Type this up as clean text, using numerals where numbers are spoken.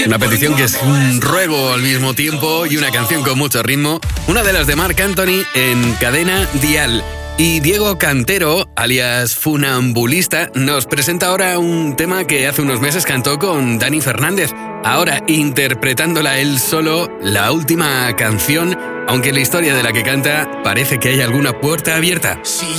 Una petición que es un ruego al mismo tiempo y una canción con mucho ritmo. Una de las de Marc Anthony en Cadena Dial. Y Diego Cantero, alias Funambulista, nos presenta ahora un tema que hace unos meses cantó con Dani Fernández. Ahora interpretándola él solo, la última canción, aunque en la historia de la que canta parece que hay alguna puerta abierta. Si